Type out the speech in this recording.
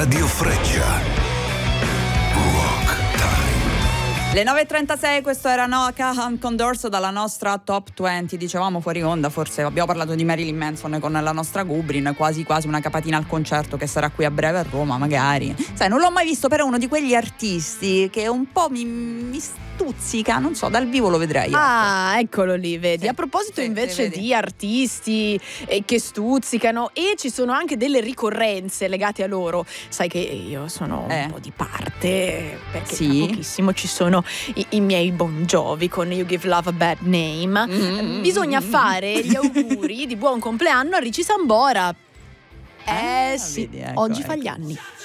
Radio Freccia. Rock Time. Le 9.36, questo era Noah Condorso dalla nostra Top 20. Dicevamo fuori onda, forse abbiamo parlato di Marilyn Manson con la nostra Gubrin, quasi una capatina al concerto che sarà qui a breve a Roma, magari. Sai, non l'ho mai visto, però è uno di quegli artisti che un po' mi stuzzica, non so, dal vivo lo vedrei. Ah, eccolo lì, vedi. Sì, A proposito sì, invece sì, di artisti che stuzzicano, e ci sono anche delle ricorrenze legate a loro. Sai che io sono un po' di parte, perché Sì. tra pochissimo ci sono i miei Bon Jovi con You Give Love a Bad Name. Bisogna fare gli auguri di buon compleanno a Richie Sambora. Sì, vedi, ecco, oggi fa gli anni.